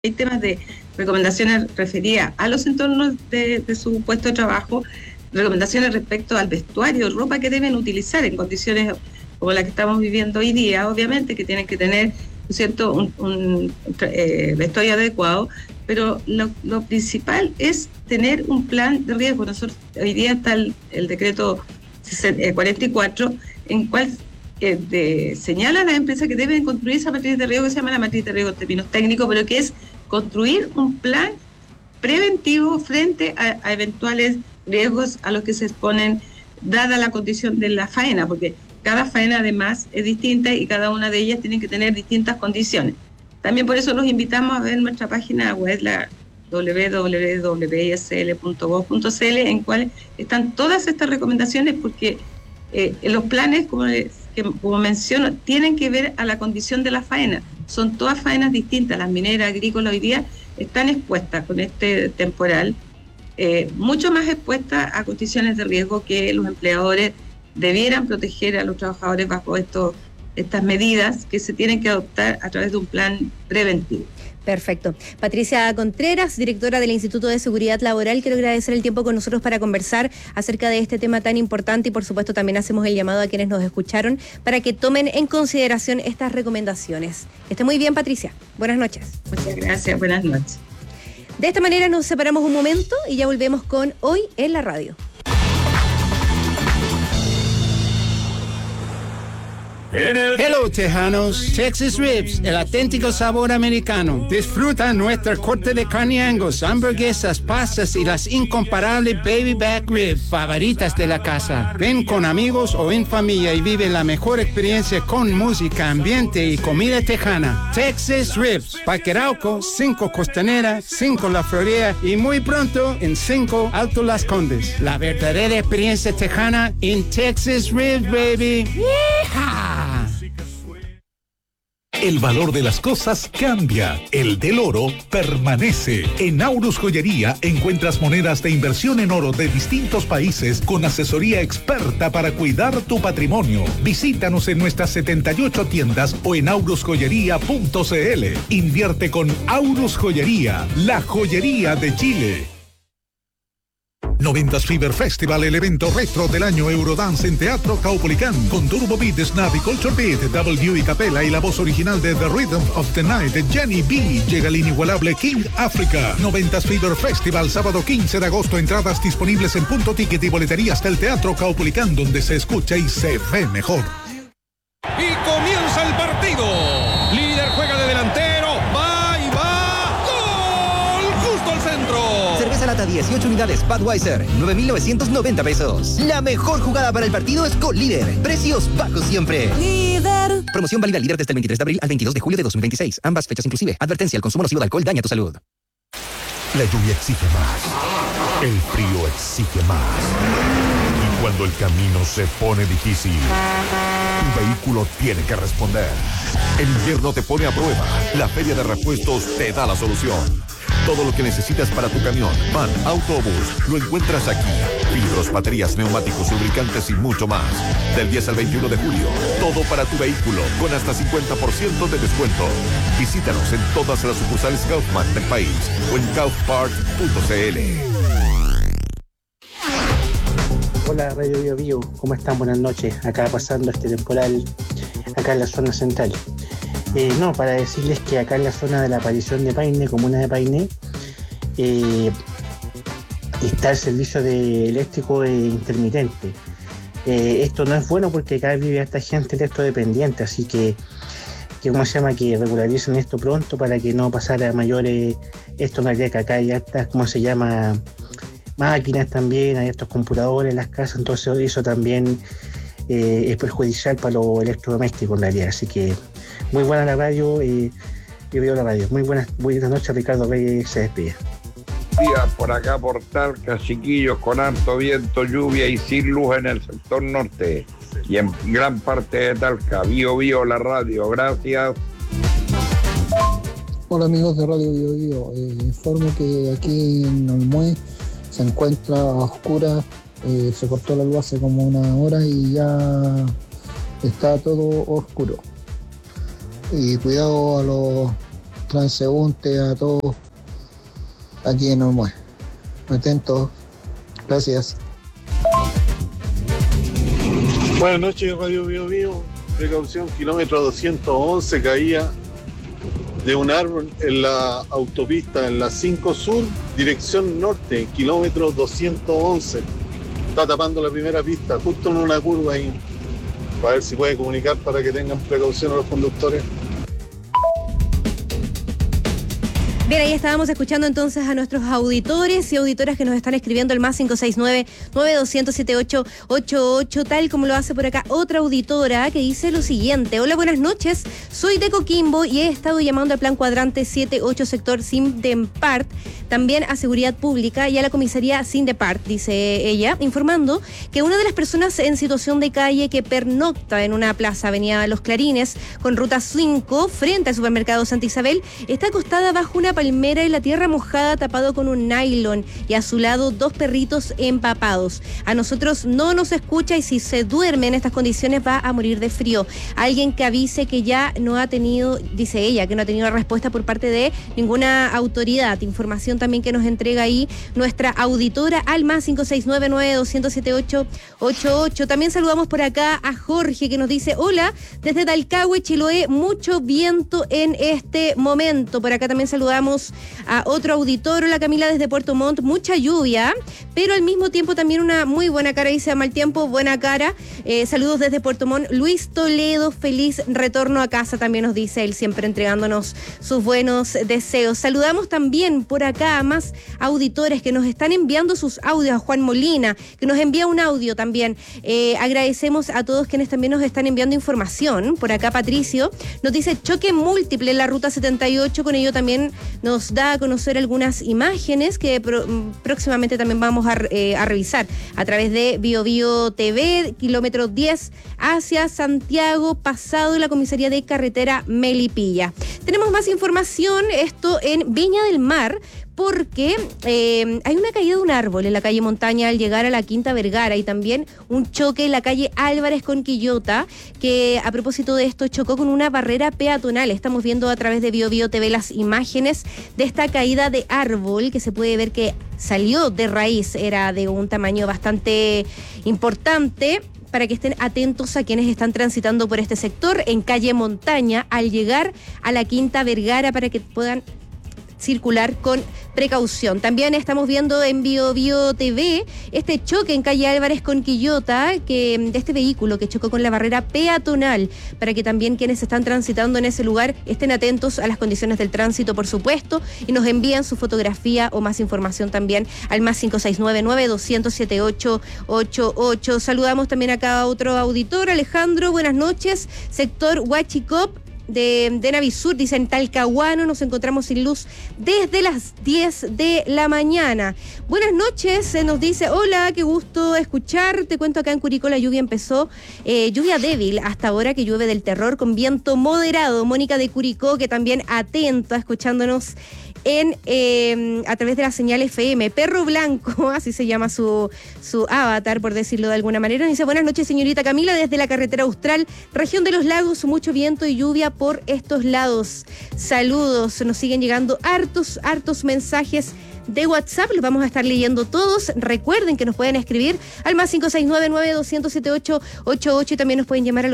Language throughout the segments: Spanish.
hay temas de recomendaciones referidas a los entornos de su puesto de trabajo, recomendaciones respecto al vestuario, ropa que deben utilizar en condiciones como la que estamos viviendo hoy día, obviamente que tienen que tener, ¿no es cierto?, un vestuario adecuado, pero lo principal es tener un plan de riesgo. Nosotros, hoy día está el decreto 44, en cual señala a las empresas que deben construir esa matriz de riesgo, que se llama la matriz de riesgo en términos técnicos, pero que es construir un plan preventivo frente a eventuales riesgos a los que se exponen, dada la condición de la faena, porque cada faena además es distinta y cada una de ellas tiene que tener distintas condiciones. También por eso los invitamos a ver nuestra página web, la www.isl.gov.cl, en cual están todas estas recomendaciones, porque los planes, como menciono, tienen que ver a la condición de la faena. Son todas faenas distintas. Las mineras, agrícolas, hoy día están expuestas con este temporal, mucho más expuestas a condiciones de riesgo, que los empleadores debieran proteger a los trabajadores bajo estas medidas que se tienen que adoptar a través de un plan preventivo. Perfecto. Patricia Contreras, directora del Instituto de Seguridad Laboral, quiero agradecer el tiempo con nosotros para conversar acerca de este tema tan importante, y por supuesto también hacemos el llamado a quienes nos escucharon para que tomen en consideración estas recomendaciones. Que esté muy bien, Patricia. Buenas noches. Muchas gracias, buenas noches. De esta manera nos separamos un momento y ya volvemos con Hoy en la Radio. Hello, tejanos. Texas Ribs, el auténtico sabor americano. Disfruta nuestra corte de carne Angus, hamburguesas, pastas y las incomparables baby back ribs favoritas de la casa. Ven con amigos o en familia y vive la mejor experiencia con música, ambiente y comida tejana. Texas Ribs, Parque Arauco, 5 Costanera, 5 La Florida y muy pronto en 5 Alto Las Condes. La verdadera experiencia tejana en Texas Ribs, baby. ¡Yeehaw! El valor de las cosas cambia, el del oro permanece. En Aurus Joyería encuentras monedas de inversión en oro de distintos países con asesoría experta para cuidar tu patrimonio. Visítanos en nuestras 78 tiendas o en aurusjoyería.cl. Invierte con Aurus Joyería, la joyería de Chile. 90s Fever Festival, el evento retro del año Eurodance en Teatro Caupolicán, con Turbo Beat, Snap y Culture Beat, W y Capella y la voz original de The Rhythm of the Night de Jenny B. Llega el inigualable King Africa. 90s Fever Festival, sábado 15 de agosto, entradas disponibles en Punto Ticket y boleterías del Teatro Caupolicán, donde se escucha y se ve mejor. Y comienza el partido. Líder juega de delantero, va y va. ¡Gol! Justo al centro. Cerveza lata 18 unidades Budweiser, 9,990 pesos. La mejor jugada para el partido es con Líder. Precios bajos siempre. Líder. Promoción válida Líder desde el 23 de abril al 22 de julio de 2026. Ambas fechas inclusive. Advertencia: el consumo nocivo de alcohol daña tu salud. La lluvia exige más. El frío exige más. Y cuando el camino se pone difícil, tu vehículo tiene que responder. El invierno te pone a prueba. La Feria de Repuestos te da la solución. Todo lo que necesitas para tu camión, van, autobús, lo encuentras aquí. Filtros, baterías, neumáticos, lubricantes y mucho más. Del 10 al 21 de julio, todo para tu vehículo, con hasta 50% de descuento. Visítanos en todas las sucursales Kaufman del país o en kaufparts.cl. Hola Radio Bio Bio, ¿cómo están? Buenas noches. Acá pasando este temporal, acá en la zona central. Para decirles que acá en la zona de la aparición de Paine, comuna de Paine, está el servicio de eléctrico intermitente. Esto no es bueno porque acá vive esta gente electrodependiente, así que ¿cómo se llama? Que regularicen esto pronto para que no pasara a mayores. Esto en realidad que acá hay estas, ¿cómo se llama? Máquinas también, hay estos computadores en las casas, entonces eso también es perjudicial para los electrodomésticos en realidad, así que muy buena la radio, yo veo la radio. Muy buenas noches, Ricardo Reyes se despide. Días por acá por Talca, chiquillos, con harto viento, lluvia y sin luz en el sector norte y en gran parte de Talca. Bio Bio la radio, gracias. Hola amigos de Radio Bio Bio, informo que aquí en Olmué se encuentra a oscuras, se cortó la luz hace como una hora y ya está todo oscuro. Y cuidado transeúntes, a todos aquí en Olmué. Atentos. Gracias. Buenas noches, Radio Bio Bio. Precaución, kilómetro 211, caía de un árbol en la autopista, en la 5 Sur, dirección norte, kilómetro 211. Está tapando la primera pista, justo en una curva ahí. Para ver si puede comunicar para que tengan precaución a los conductores. Bien, ahí estábamos escuchando entonces a nuestros auditores y auditoras que nos están escribiendo el más 569-9200-7888, tal como lo hace por acá otra auditora que dice lo siguiente: hola, buenas noches, soy de Coquimbo y he estado llamando al Plan Cuadrante 7-8 sector Sindepart, también a Seguridad Pública y a la comisaría Sindepart, dice ella, informando que una de las personas en situación de calle que pernocta en una plaza, Avenida Los Clarines, con ruta 5, frente al supermercado Santa Isabel, está acostada bajo una palmera en la tierra mojada, tapado con un nylon, y a su lado 2 perritos empapados. A nosotros no nos escucha y si se duerme en estas condiciones va a morir de frío. Alguien que avise que ya no ha tenido, dice ella, que no ha tenido respuesta por parte de ninguna autoridad. Información también que nos entrega ahí nuestra auditora al más 569-9200-7888. También saludamos por acá a Jorge, que nos dice: hola, desde Talcahué, Chiloé, mucho viento en este momento. Por acá también saludamos a otro auditor, la Camila desde Puerto Montt, mucha lluvia, pero al mismo tiempo también una muy buena cara, dice: a mal tiempo, buena cara. Saludos desde Puerto Montt. Luis Toledo, feliz retorno a casa, también nos dice él, siempre entregándonos sus buenos deseos. Saludamos también por acá a más auditores que nos están enviando sus audios, a Juan Molina, que nos envía un audio también. Agradecemos a todos quienes también nos están enviando información. Por acá Patricio nos dice: choque múltiple en la ruta 78, con ello también nos da a conocer algunas imágenes que próximamente también vamos a revisar a través de Bio Bio TV, kilómetro 10 hacia Santiago, pasado la comisaría de carretera Melipilla. Tenemos más información, esto en Viña del Mar, porque hay una caída de un árbol en la calle Montaña al llegar a la Quinta Vergara, y también un choque en la calle Álvarez con Quillota, que a propósito de esto chocó con una barrera peatonal. Estamos viendo a través de Bio Bio TV las imágenes de esta caída de árbol, que se puede ver que salió de raíz, era de un tamaño bastante importante, para que estén atentos a quienes están transitando por este sector en calle Montaña al llegar a la Quinta Vergara, para que puedan circular con precaución. También estamos viendo en Bio Bio TV este choque en calle Álvarez con Quillota, de este vehículo que chocó con la barrera peatonal, para que también quienes están transitando en ese lugar estén atentos a las condiciones del tránsito, por supuesto, y nos envían su fotografía o más información también al más 569-9200-7888. Saludamos también acá a otro auditor, Alejandro, buenas noches, sector Huachicop de Navisur, dice: en Talcahuano nos encontramos sin luz desde las 10 de la mañana. Buenas noches, nos dice: hola, qué gusto escuchar. Te cuento, acá en Curicó la lluvia empezó, lluvia débil hasta ahora, que llueve del terror con viento moderado. Mónica de Curicó, que también atenta, escuchándonos a través de la señal FM. Perro Blanco, así se llama su avatar, por decirlo de alguna manera, dice: buenas noches, señorita Camila, desde la carretera Austral, región de los lagos, mucho viento y lluvia por estos lados. Saludos, nos siguen llegando hartos mensajes de WhatsApp, los vamos a estar leyendo todos. Recuerden que nos pueden escribir al más 569-9200-7888 y también nos pueden llamar al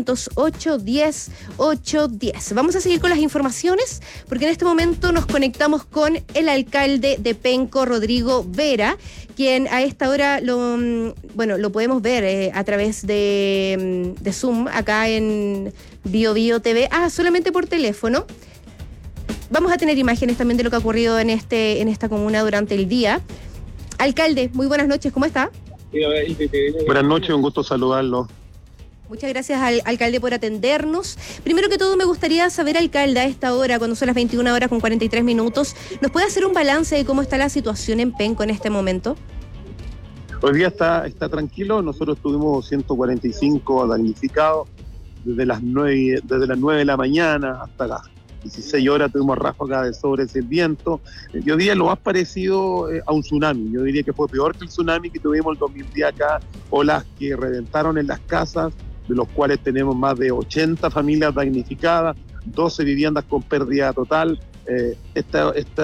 800-810-810. Vamos a seguir con las informaciones, porque en este momento nos conectamos con el alcalde de Penco, Rodrigo Vera, quien a esta hora lo podemos ver a través de Zoom acá en Bio Bio TV, solamente por teléfono. Vamos a tener imágenes también de lo que ha ocurrido en esta comuna durante el día. Alcalde, muy buenas noches, ¿cómo está? Buenas noches, un gusto saludarlo. Muchas gracias, alcalde, por atendernos. Primero que todo, me gustaría saber, alcalde, a esta hora, cuando son las 21 horas con 43 minutos, ¿nos puede hacer un balance de cómo está la situación en Penco en este momento? Hoy día está tranquilo, nosotros tuvimos 145 damnificados desde las 9 de la mañana hasta las 16 horas tuvimos ráfagas de sobre el viento. Yo diría lo más parecido a un tsunami. Yo diría que fue peor que el tsunami que tuvimos el 2010 acá, olas que reventaron en las casas, de los cuales tenemos más de 80 familias damnificadas. 12 viviendas con pérdida total. Esta